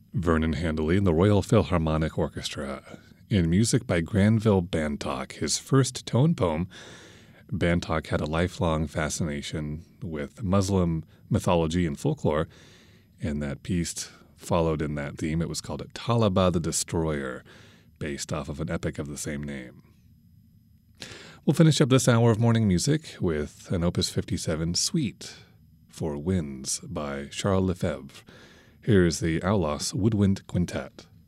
Vernon Handley and the Royal Philharmonic Orchestra. In music by Granville Bantock, his first tone poem, Bantock had a lifelong fascination with Muslim mythology and folklore, and that piece followed in that theme. It was called Talaba the Destroyer, based off of an epic of the same name. We'll finish up this hour of morning music with an Opus 57 suite for winds by Charles Lefebvre. Here's the Aulos Woodwind Quintet.